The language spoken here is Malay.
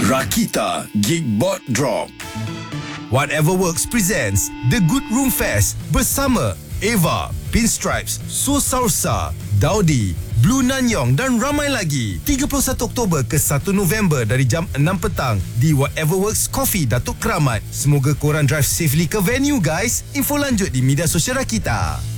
Rakita Geekbot Drop. Whatever Works presents The Good Room Fest bersama Eva, Pinstripes, Susausa, Daudi, Blue Nanyong dan ramai lagi. 31 Oktober ke 1 November dari jam 6 petang di Whatever Works Coffee Datuk Keramat. Semoga korang drive safely ke venue guys. Info lanjut di media sosial Rakita.